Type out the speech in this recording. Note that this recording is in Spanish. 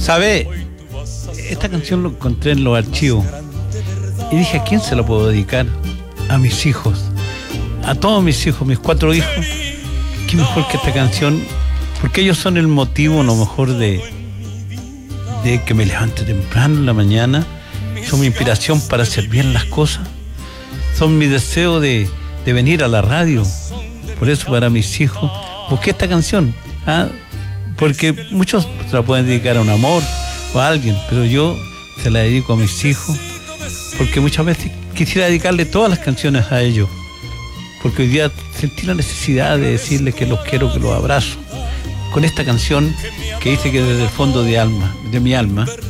¿Sabe? Esta canción lo encontré en los archivos y dije, ¿a quién se la puedo dedicar? A mis hijos, a todos mis hijos, mis 4 hijos. Qué mejor que esta canción, porque ellos son el motivo, a lo mejor, de que me levante temprano en la mañana. Son mi inspiración para hacer bien las cosas. Son mi deseo de venir a la radio. Por eso, para mis hijos, busqué esta canción. Porque muchos se la pueden dedicar a un amor o a alguien, pero yo se la dedico a mis hijos, porque muchas veces quisiera dedicarle todas las canciones a ellos, porque hoy día sentí la necesidad de decirles que los quiero, que los abrazo, con esta canción que dice que desde el fondo de mi alma,